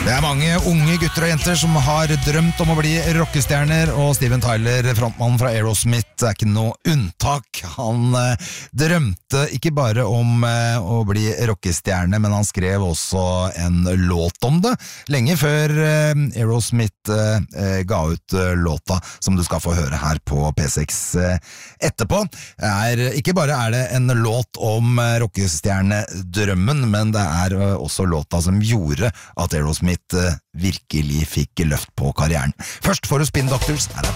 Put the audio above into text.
Det mange unge gutter og jenter som har drømt om å bli rockestjerner, og Steven Tyler, frontmannen fra Aerosmith, ikke noe unntak. Han drømte ikke bare om å bli rockestjerne, men han skrev også en låt om det, lenge før Aerosmith ga ut låta, som du skal få høre her på P6 etterpå. Ikke bare er det en låt om rockestjernedrømmen, men det er også låta som gjorde at Aerosmith virkelig fikk løft på karrieren. Først får du Spin Doctors, her er